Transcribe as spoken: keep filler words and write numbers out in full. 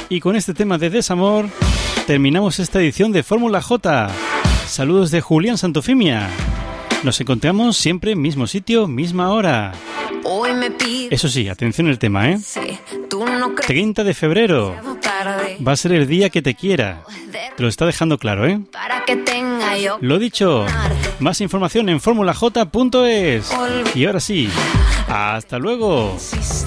Y con este tema de desamor terminamos esta edición de Fórmula J. Saludos de Julián Santofimia. Nos encontramos siempre mismo sitio, misma hora. Eso sí, atención al tema, ¿eh? treinta de febrero. Va a ser el día que te quiera. Te lo está dejando claro, ¿eh? Lo dicho, más información en fórmula j punto es. Y ahora sí, hasta luego.